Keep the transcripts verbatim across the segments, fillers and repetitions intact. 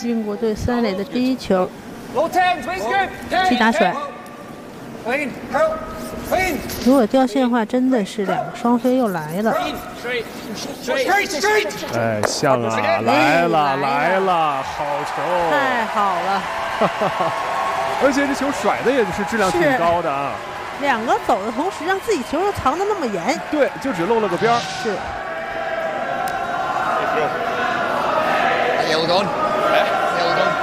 英国队三垒的第一球，击打甩。如果掉线的话，真的是两个双飞又来了。 哎，像啊，来了来了，好球！ 太好了！ 而且这球甩的也是质量挺高的啊。 两个走的同时，让自己球又藏得那么严。 对，就只漏了个边儿。 是。 Yellow gone. Yellow gone.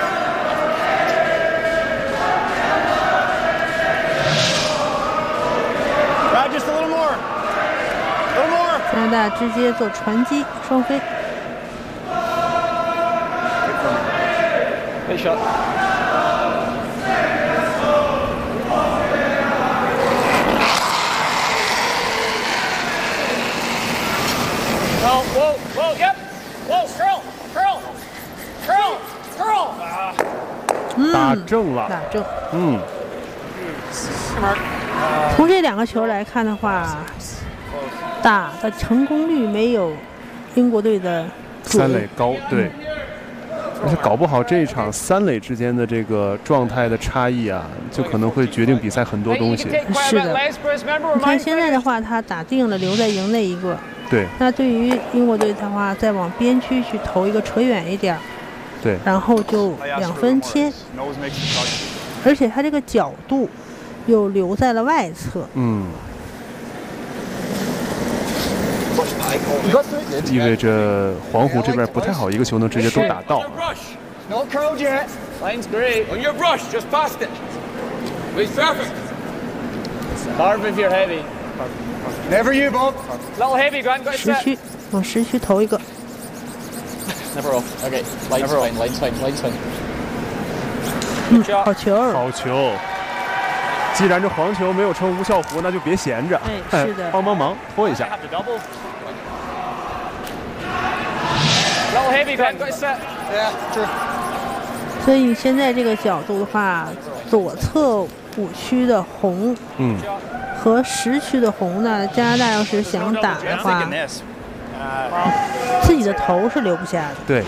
Right, just a little more. A little more. 加拿大直接做传击双飞。 Good shot. Oh, whoa, whoa, yep. Whoa, curl, curl, curl, curl. 嗯， 打正了， 打正。 嗯。 从这两个球来看的话，打的成功率没有英国队的三垒高，对。而且搞不好这一场三垒之间的这个状态的差异啊，就可能会决定比赛很多东西。 是的，你看现在的话，他打定了留在营内一个。 对。 那对于英国队的话，再往边区去投一个扯远一点。 对。 然后就两分签。而且他这个角度又留在了外侧。 嗯。意味着黄虎这边不太好，一个球能直接都打到。 No curl yet. Line's great. On your brush, just past it. Please traffic. Carve if you're heavy. Never you, Bob. Little heavy, Grant. Got 十区，往十区投一个。 Never off. Okay. Line's fine. Line's fine. Line's fine. 嗯，好球。 好球。既然这黄球没有成吴啸湖，那就别闲着。 哎，是的。 帮帮忙，拖一下。 Little heavy, Grant. Got set. Yeah, true. 所以现在这个角度的话，左侧五区的红， 嗯， 和十区的红呢，加拿大要是想打的话，自己的头是留不下的。 对，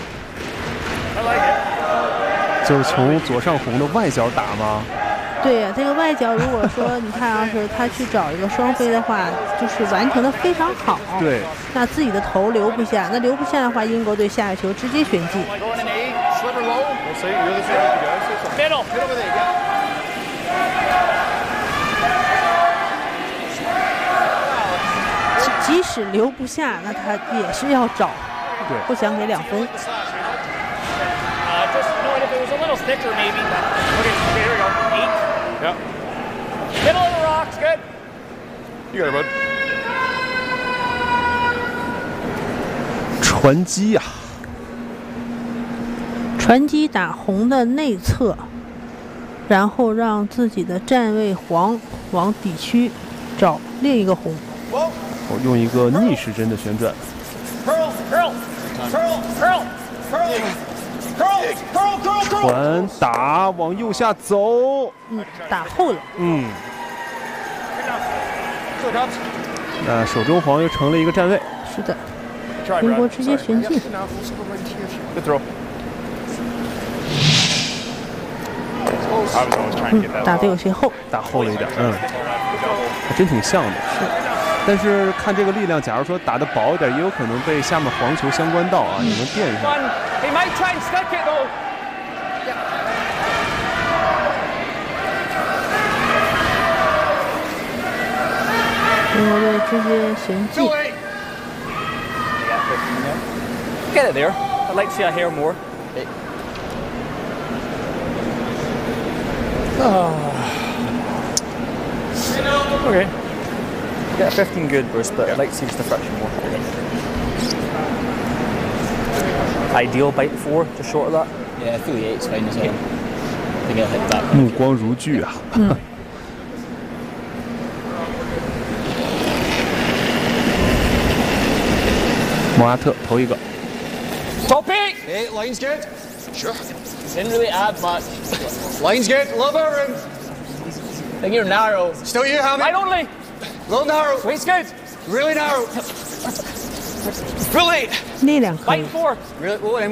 就是从左上红的外角打吗？ 对呀、啊，这个外角如果说你看，要是他去找一个双飞的话，就是完成的非常好。 对， 那自己的头留不下，那留不下的话，英国队下一球直接旋击。即使留不下，那他也是要找， 对， 不想给两分。 Yeah. Middle of the rocks, good. You got it, bud. 传击呀、啊， 传击打红的内侧，然后让自己的站位黄往底区找另一个红。 我用一个逆时针的旋转。传打往右下走， 嗯，打后了， 嗯，那手中黄又成了一个站位， 是的，英国直接旋进，嗯，打得有些后， 打后了一点，嗯，还真挺像的， 是。 但是看这个力量，假如说打得薄一点，也有可能被下面黄球相关到啊，也能垫上。 英国队直接旋进。 Get it there. I'd like to see a hair more. Okay. Get a fifteen good, Bruce, but I'd like to see just a fraction more. Ideal bite four, just short of that. Yeah, fully eight's fine as well. I think I'll hit that. 目光如炬啊！ 嗯。 莫阿特投一个。 Top eight. Hey, line's good. Sure. Didn't really add much. Line's good. Love our room. I think you're narrow. Still you, Hammy. Line only. Little narrow. Weight's good. Really narrow. Really. 力量可以。 Bite four. Really. Oh,